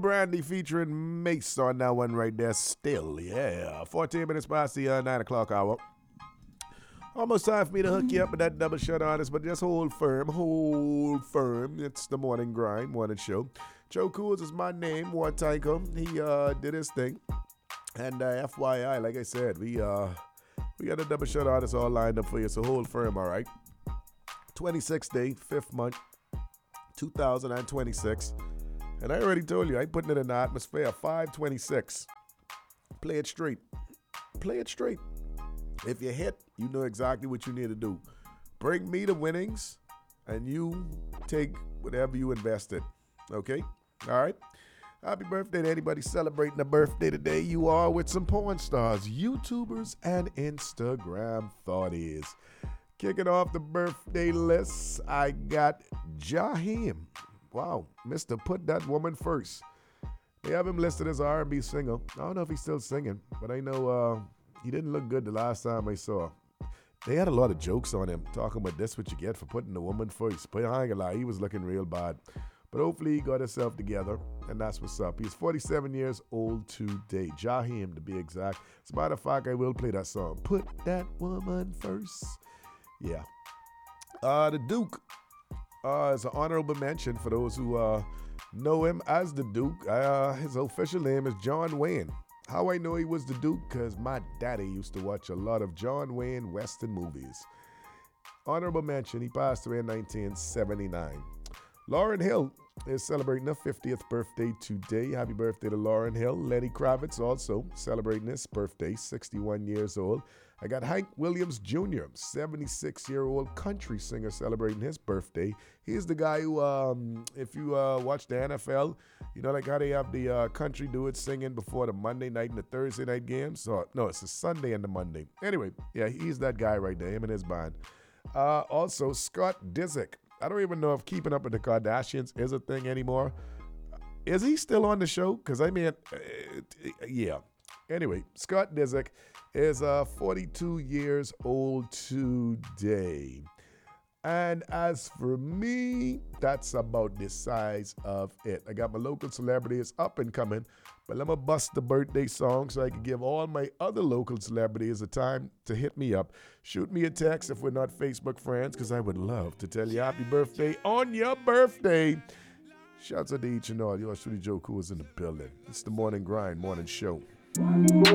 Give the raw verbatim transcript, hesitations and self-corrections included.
Brandy featuring Mace on that one right there. Still, yeah. fourteen minutes past the uh, nine o'clock hour. Almost time for me to hook you up with that double shot artist, but just hold firm, hold firm. It's the morning grind, morning show. Joe Cools is my name, one Tyco. He uh, did his thing. And uh, F Y I, like I said, we uh, we got a double shot artist all lined up for you, so hold firm, all right? twenty-sixth day, fifth month, two thousand twenty-six. And I already told you, I putting it in the atmosphere, five twenty-six. Play it straight. Play it straight. If you hit, you know exactly what you need to do. Bring me the winnings, and you take whatever you invested. Okay? All right? Happy birthday to anybody celebrating a birthday today. You are with some porn stars, YouTubers, and Instagram thoughties. Kicking off the birthday list, I got Jaheim. Wow, Mister Put That Woman First. They have him listed as an R and B singer. I don't know if he's still singing, but I know uh, he didn't look good the last time I saw. They had a lot of jokes on him, talking about this what you get for putting the woman first. But I ain't gonna lie, he was looking real bad. But hopefully he got himself together, and that's what's up. He's forty-seven years old today. Jaheim, to be exact. As a matter of fact, I will play that song. Put that woman first. Yeah. Uh, the Duke uh, is an honorable mention for those who uh, know him as the Duke. Uh, his official name is John Wayne. How I know he was the Duke? Because my daddy used to watch a lot of John Wayne Western movies. Honorable mention, he passed away in nineteen seventy-nine. Lauryn Hill is celebrating her fiftieth birthday today. Happy birthday to Lauryn Hill. Lenny Kravitz also celebrating his birthday, sixty-one years old. I got Hank Williams Junior, seventy-six-year-old country singer celebrating his birthday. He's the guy who, um, if you uh, watch the N F L, you know like how they have the uh, country dudes singing before the Monday night and the Thursday night games? So, no, it's the Sunday and the Monday. Anyway, yeah, he's that guy right there, him and his band. Uh, also, Scott Disick. I don't even know if Keeping Up with the Kardashians is a thing anymore. Is he still on the show? Because, I mean, uh, yeah. Anyway, Scott Disick is uh, forty-two years old today. And as for me, that's about the size of it. I got my local celebrities up and coming, but I'm going to bust the birthday song so I can give all my other local celebrities a time to hit me up. Shoot me a text if we're not Facebook friends, because I would love to tell you happy birthday on your birthday. Shouts out to each and all. Yours truly, Joe Cool, is in the building. It's the Morning Grind, morning show.